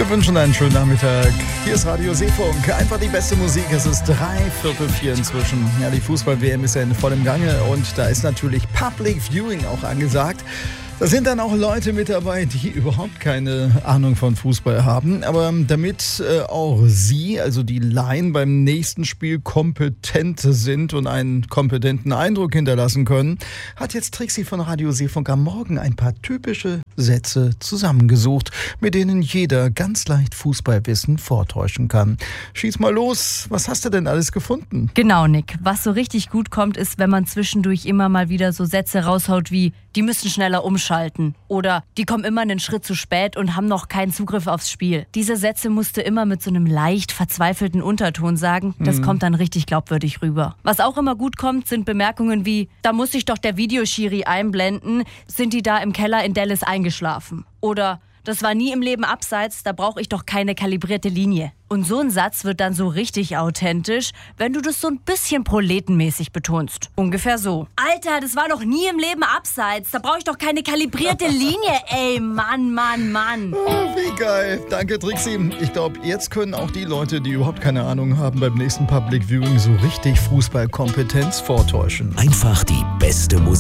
Wir wünschen einen schönen Nachmittag. Hier ist Radio Seefunk. Einfach die beste Musik. Es ist 3/4 inzwischen. Ja, die Fußball-WM ist ja in vollem Gange und da ist natürlich Public Viewing auch angesagt. Da sind dann auch Leute mit dabei, die überhaupt keine Ahnung von Fußball haben. Aber damit auch Sie, also die Laien, beim nächsten Spiel kompetent sind und einen kompetenten Eindruck hinterlassen können, hat jetzt Trixie von Radio Seefunk am Morgen ein paar typische Sätze zusammengesucht, mit denen jeder ganz leicht Fußballwissen vortäuschen kann. Schieß mal los, was hast du denn alles gefunden? Genau, Nick. Was so richtig gut kommt, ist, wenn man zwischendurch immer mal wieder so Sätze raushaut wie die müssen schneller umschalten oder die kommen immer einen Schritt zu spät und haben noch keinen Zugriff aufs Spiel. Diese Sätze musst du immer mit so einem leicht verzweifelten Unterton sagen. Das kommt dann richtig glaubwürdig rüber. Was auch immer gut kommt, sind Bemerkungen wie da muss sich doch der Videoschiri einblenden, sind die da im Keller in Dallas eingeschlafen. Oder das war nie im Leben abseits, da brauche ich doch keine kalibrierte Linie. Und so ein Satz wird dann so richtig authentisch, wenn du das so ein bisschen proletenmäßig betonst. Ungefähr so. Alter, das war doch nie im Leben abseits, da brauche ich doch keine kalibrierte Linie. Ey, Mann. Oh, wie geil. Danke, Trixie. Ich glaube, jetzt können auch die Leute, die überhaupt keine Ahnung haben, beim nächsten Public Viewing so richtig Fußballkompetenz vortäuschen. Einfach die beste Musik.